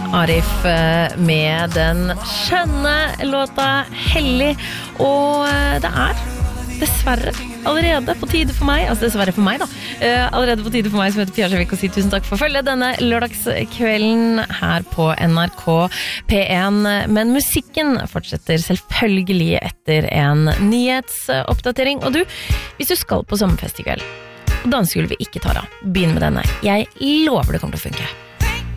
Arif med den skjønne låta Hellig. Og det dessverre allerede på tide for meg, altså dessverre for meg da, allerede på tide for meg som heter Pia Sjøvik å si tusen takk for følget denne lørdagskvelden her på NRK P1. Men musikken fortsetter selvfølgelig etter en nyhetsoppdatering. Og du, hvis du skal på sommerfest i kveld, og dansegulvet ikke tar av, begynn med denne. Jeg lover det kommer til å funke.